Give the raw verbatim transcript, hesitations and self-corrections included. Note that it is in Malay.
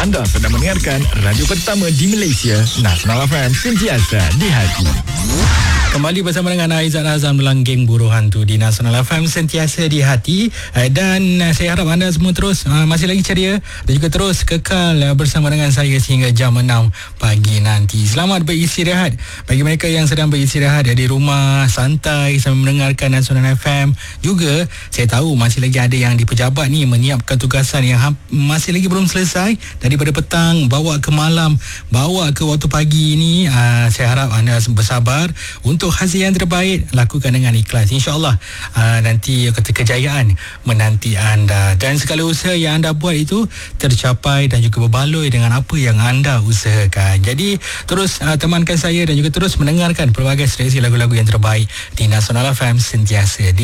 Anda sedang mendengarkan radio pertama di Malaysia, Nasional F M, sentiasa di hati. Kembali bersama dengan Aizat Azam dalam Geng Buruh Hantu di Nasional F M, sentiasa di hati. Dan saya harap anda semua terus uh, masih lagi ceria dan juga terus kekal uh, bersama dengan saya sehingga jam enam pagi nanti. Selamat beristirahat bagi mereka yang sedang beristirahat di rumah, santai sambil mendengarkan Nasional F M. Juga saya tahu masih lagi ada yang di pejabat ni menyiapkan tugasan yang ha- masih lagi belum selesai, daripada petang bawa ke malam, bawa ke waktu pagi ni. uh, Saya harap anda bersabar untuk hasil yang terbaik, lakukan dengan ikhlas. InsyaAllah uh, nanti kata kejayaan menanti anda, dan segala usaha yang anda buat itu tercapai dan juga berbaloi dengan apa yang anda usahakan. Jadi terus uh, temankan saya dan juga terus mendengarkan pelbagai seleksi lagu-lagu yang terbaik di Nasional F M, sentiasa di